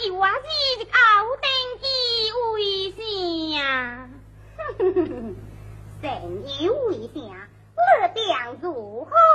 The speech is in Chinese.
就话是高登记为啥？ 神有为啥？我将如何？